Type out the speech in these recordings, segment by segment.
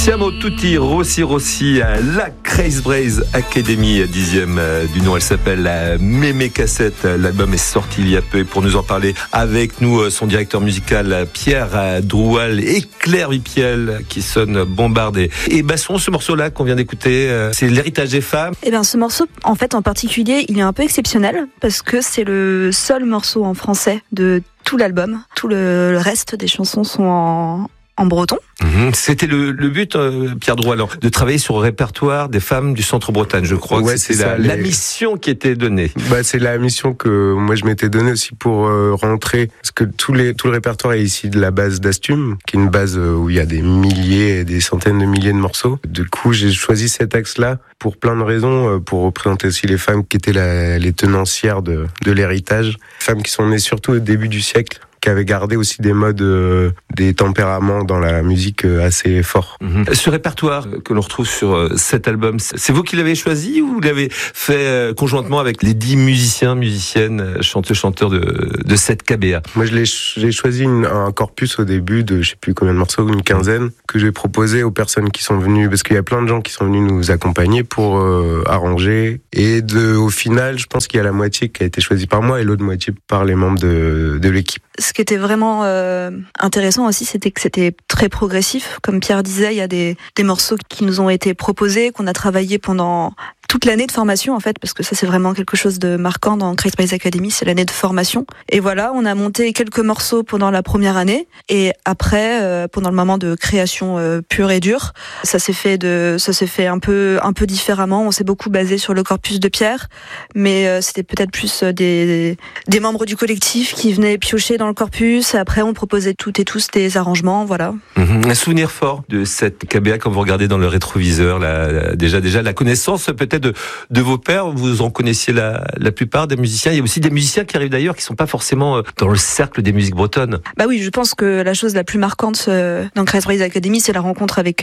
Siamo tutti Rossi, la Crazy Braze Academy, 10e du nom. Elle s'appelle Mémé Cassette. L'album est sorti il y a peu. Et pour nous en parler avec nous, son directeur musical Pierre Droual et Claire Vipiel qui sonne bombarde et basson. Ce morceau-là qu'on vient d'écouter, c'est l'héritage des femmes. Eh bien, ce morceau, en fait, en particulier, il est un peu exceptionnel parce que c'est le seul morceau en français de tout l'album. Tout le reste des chansons sont en breton. C'était le but, Pierre Droual, de travailler sur le répertoire des femmes du Centre-Bretagne. Je crois que c'est la mission qui était donnée. C'est la mission que moi je m'étais donnée aussi pour rentrer, parce que tout le répertoire est ici de la base d'Astume, qui est une base où il y a des milliers et des centaines de milliers de morceaux. Du coup, j'ai choisi cet axe-là pour plein de raisons, pour représenter aussi les femmes qui étaient les tenancières de l'héritage, femmes qui sont nées surtout au début du siècle, qui avait gardé aussi des modes, des tempéraments dans la musique assez forts. Ce répertoire que l'on retrouve sur cet album, c'est vous qui l'avez choisi ou vous l'avez fait conjointement avec les 10 musiciens, musiciennes, chanteurs de cette KBA? Moi, j'ai choisi un corpus au début de, je sais plus combien de morceaux, une quinzaine, que j'ai proposé aux personnes qui sont venues, parce qu'il y a plein de gens qui sont venus nous accompagner pour arranger. Et au final, je pense qu'il y a la moitié qui a été choisie par moi et l'autre moitié par les membres de l'équipe. Ce qui était vraiment intéressant aussi, c'était que c'était très progressif. Comme Pierre disait, il y a des morceaux qui nous ont été proposés, qu'on a travaillé pendant toute l'année de formation, en fait, parce que ça, c'est vraiment quelque chose de marquant dans Crazy Braze Academy, c'est l'année de formation. Et voilà, on a monté quelques morceaux pendant la première année, et après, pendant le moment de création pure et dure, ça s'est fait un peu différemment. On s'est beaucoup basé sur le corpus de Pierre, mais c'était peut-être plus des membres du collectif qui venaient piocher dans le corpus. Après, on proposait toutes et tous des arrangements, voilà. Un souvenir fort de cette KBA quand vous regardez dans le rétroviseur, déjà la connaissance peut-être de vos pairs, vous en connaissiez la plupart des musiciens. Il y a aussi des musiciens qui arrivent d'ailleurs qui sont pas forcément dans le cercle des musiques bretonnes. Bah oui, je pense que la chose la plus marquante dans Crazy Braze Academy, c'est la rencontre avec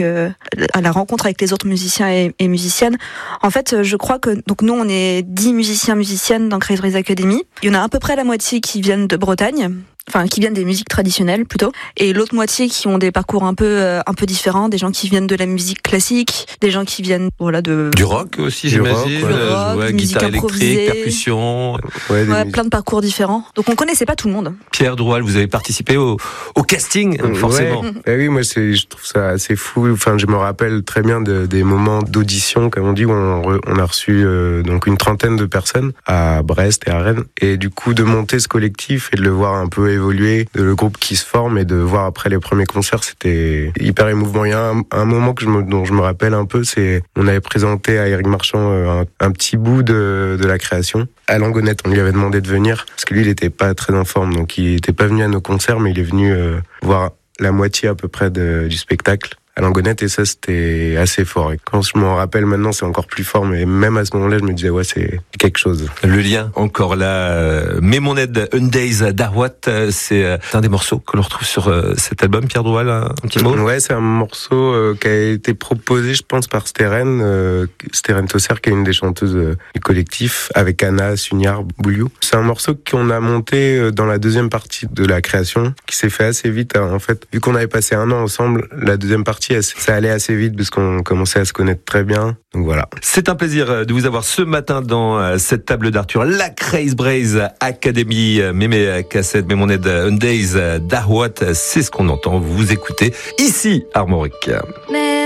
les autres musiciens et musiciennes. En fait, je crois que donc nous on est 10 musiciennes dans Crazy Braze Academy. Il y en a à peu près la moitié qui viennent de Bretagne. Enfin, qui viennent des musiques traditionnelles plutôt, et l'autre moitié qui ont des parcours un peu différents, des gens qui viennent de la musique classique, des gens qui viennent du rock aussi, j'imagine, guitare électrique, percussion, plein de parcours différents. Donc on connaissait pas tout le monde. Pierre Droual, vous avez participé au casting, forcément. Oui, moi je trouve ça assez fou. Enfin, je me rappelle très bien des moments d'audition, comme on dit, où on a reçu donc une trentaine de personnes à Brest et à Rennes, et du coup de monter ce collectif et de le voir un peu évoluer, de le groupe qui se forme et de voir après les premiers concerts, c'était hyper émouvant. Il y a un moment dont je me rappelle un peu, c'est on avait présenté à Éric Marchand un petit bout de la création. À Langonette, on lui avait demandé de venir parce que lui, il était pas très en forme, donc il était pas venu à nos concerts, mais il est venu voir la moitié à peu près du spectacle à Langonette, et ça c'était assez fort. Et quand je m'en rappelle maintenant, c'est encore plus fort, mais même à ce moment-là, je me disais c'est quelque chose. Le lien encore là, mais mon aide Undays d'Arwat, c'est un des morceaux que l'on retrouve sur cet album. Pierre Droual, un petit mot. Ouais, c'est un morceau qui a été proposé, je pense, par Steren Tosser, qui est une des chanteuses du collectif, avec Anna Sugnard Bouliou. C'est un morceau qu'on a monté dans la deuxième partie de la création, qui s'est fait assez vite. En fait, vu qu'on avait passé 1 an ensemble, la deuxième partie, ça allait assez vite parce qu'on commençait à se connaître très bien. Donc voilà. C'est un plaisir de vous avoir ce matin dans cette table d'Arthur, la Crazy Braze Academy, Mémé Cassette, mais mon aide Undays d'Arwat, c'est ce qu'on entend. Vous écoutez ici Armorique.